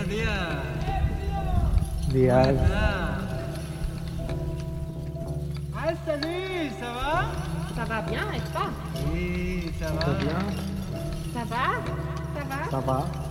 Léa. Ah, salut, ça va? Ça va bien, et toi? Oui, ça va. Ça va bien? Ça va? Ça va? Ça va?